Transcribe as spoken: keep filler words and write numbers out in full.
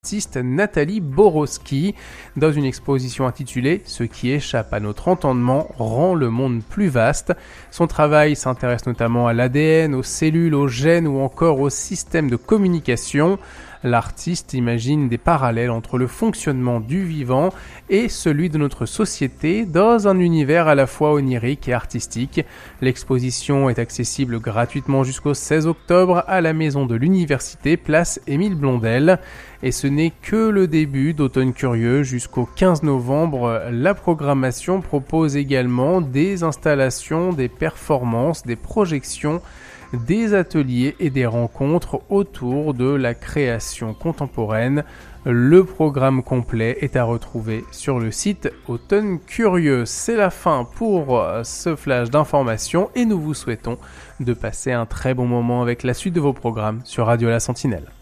l'artiste Nathalie Borowski dans une exposition intitulée « Ce qui échappe à notre entendement rend le monde plus vaste ». Son travail s'intéresse notamment à l'A D N, aux cellules, aux gènes ou encore aux systèmes de communication. L'artiste imagine des parallèles entre le fonctionnement du vivant et celui de notre société dans un univers à la fois onirique et artistique. L'exposition est accessible gratuitement jusqu'au seize octobre à la Maison de l'Université, place Émile Blondel. Et ce n'est que le début d'Automne Curieux. Jusqu'au quinze novembre, la programmation propose également des installations, des performances, des projections, des ateliers et des rencontres autour de la création contemporaine. Le programme complet est à retrouver sur le site Automne Curieux. C'est la fin pour ce flash d'information et nous vous souhaitons de passer un très bon moment avec la suite de vos programmes sur Radio La Sentinelle.